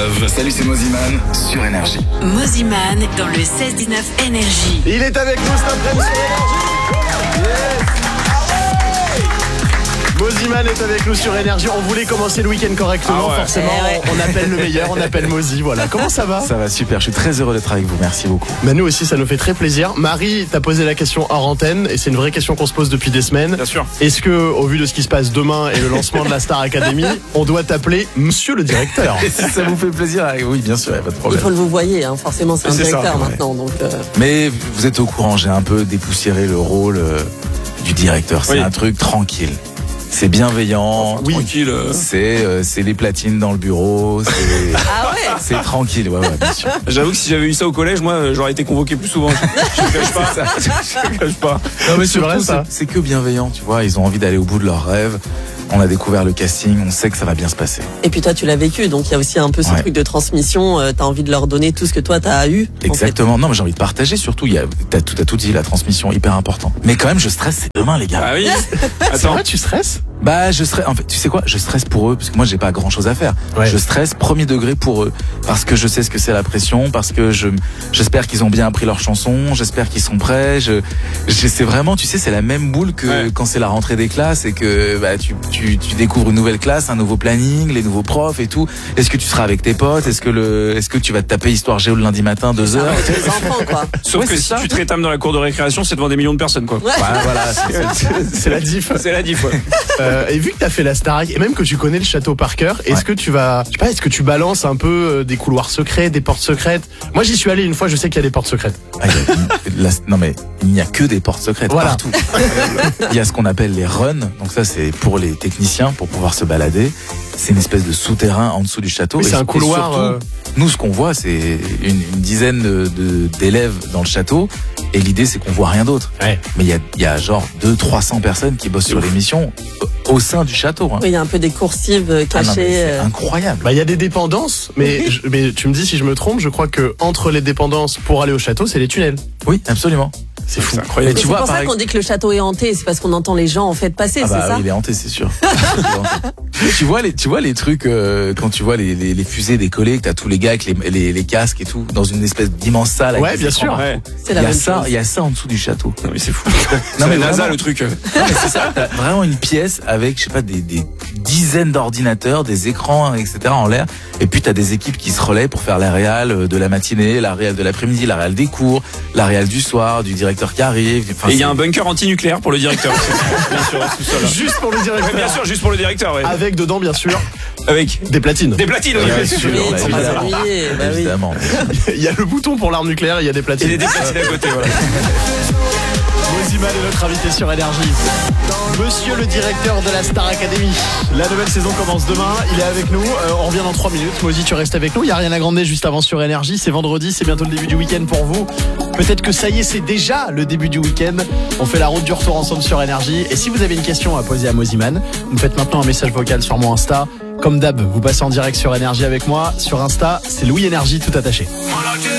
Love. Salut, c'est Moziman sur Énergie. Moziman dans le 16-19 Énergie. Il est avec nous cet après-midi sur Énergie. Yes. Moziman est avec nous sur Énergie. On voulait commencer le week-end correctement, forcément. On appelle le meilleur, on appelle Mozi. Voilà. Comment ça va ? Ça va super, je suis très heureux d'être avec vous, merci beaucoup. Bah nous aussi, ça nous fait très plaisir. Marie t'a posé la question hors antenne et c'est une vraie question qu'on se pose depuis des semaines. Bien sûr. Est-ce que, au vu de ce qui se passe demain et le lancement de la Star Academy, on doit t'appeler Monsieur le Directeur ? Et si ça vous fait plaisir, oui bien sûr, il n'y a pas de Il problème. faut le vous voyez, hein, forcément c'est un directeur maintenant. Donc, Mais vous êtes au courant, j'ai un peu dépoussiéré le rôle du directeur, c'est un truc tranquille. C'est bienveillant, tranquille. C'est les platines dans le bureau, c'est tranquille, ouais, bien sûr. J'avoue que si j'avais eu ça au collège, moi, j'aurais été convoqué plus souvent. Je ne cache pas. Non mais c'est vrai ça. C'est que bienveillant, tu vois, ils ont envie d'aller au bout de leurs rêves. On a découvert le casting, on sait que ça va bien se passer. Et puis toi tu l'as vécu, donc il y a aussi un peu ce truc de transmission, t'as envie de leur donner tout ce que toi t'as eu. Exactement, non mais j'ai envie de partager surtout, t'as tout dit, la transmission hyper important. Mais quand même je stresse, c'est demain les gars. Ah oui. C'est vrai, tu stresses ? Bah je stresse, en fait tu sais quoi, je stresse pour eux parce que moi j'ai pas grand chose à faire. Ouais. Je stresse premier degré pour eux parce que je sais ce que c'est la pression, parce que j'espère qu'ils ont bien appris leur chanson, j'espère qu'ils sont prêts. C'est vraiment, tu sais, c'est la même boule que quand c'est la rentrée des classes et que bah tu découvres une nouvelle classe, un nouveau planning, les nouveaux profs et tout. Est-ce que tu seras avec tes potes ? Est-ce que tu vas te taper Histoire Géo le lundi matin 2 heures ? Les enfants quoi. Sauf que si tu te rétames dans la cour de récréation, c'est devant des millions de personnes quoi. Ouais. Voilà, C'est la diff. C'est la diff. Et vu que t'as fait la Starac et même que tu connais le château par cœur, est-ce que tu vas, je sais pas, est-ce que tu balances un peu des couloirs secrets, des portes secrètes ? Moi j'y suis allé une fois, je sais qu'il y a des portes secrètes. Non mais il n'y a que des portes secrètes partout. Il y a ce qu'on appelle les runs, donc ça c'est pour les techniciens pour pouvoir se balader. C'est une espèce de souterrain en dessous du château. Oui, c'est un couloir. Surtout, nous ce qu'on voit c'est une dizaine d'élèves dans le château et l'idée c'est qu'on voit rien d'autre. Ouais. Mais il y a genre 200-300 personnes qui bossent sur l'émission au sein du château. Hein. Oui, il y a un peu des coursives Ah non, mais cachées. c'est incroyable. Bah il y a des dépendances, mais mais tu me dis si je me trompe, je crois que entre les dépendances pour aller au château, c'est les tunnels. Oui, absolument. C'est fou. Incroyable. Mais tu c'est vois, pour ça qu'on dit que le château est hanté, c'est parce qu'on entend les gens en fait passer, Ah bah c'est ça oui, il est hanté, c'est sûr. tu vois les trucs quand tu vois les fusées décoller, que t'as tous les gars avec les casques et tout dans une espèce d'immense salle. Ouais, bien sûr. Ouais. C'est la même chose. Il y a ça en dessous du château. Non mais c'est fou. Non mais NASA vraiment. le truc. Non, mais c'est ça. T'as vraiment une pièce avec, je sais pas, des dizaines d'ordinateurs, des écrans, etc. en l'air. Et puis t'as des équipes qui se relaient pour faire la réal de la matinée, la réal de l'après-midi, la réal des cours, la réal du soir, du directeur qui arrive. Enfin, Et il y a un bunker anti-nucléaire pour le directeur. Bien sûr, tout seul. Juste pour le directeur. Ouais, bien sûr, juste pour le directeur. Ouais. Avec dedans bien sûr Avec des platines. des platines. Oui, bien sûr. Oui, Bah, pour pas évidemment. s'ennuyer, bah oui. Évidemment. Il y a le bouton pour l'arme nucléaire, il y a des platines. Et des platines à côté. Voilà. Moziman est notre invité sur Énergie. Monsieur le directeur de la Star Academy. La nouvelle saison commence demain, il est avec nous. On revient dans 3 minutes. Mozi, tu restes avec nous. Il y a rien à grandir juste avant sur Énergie. C'est vendredi, c'est bientôt le début du week-end pour vous. Peut-être que ça y est, c'est déjà le début du week-end. On fait la route du retour ensemble sur Énergie. Et si vous avez une question à poser à Moziman, vous me faites maintenant un message vocal sur mon Insta. Comme d'hab, vous passez en direct sur Énergie avec moi. Sur Insta, c'est Louis Énergie tout attaché.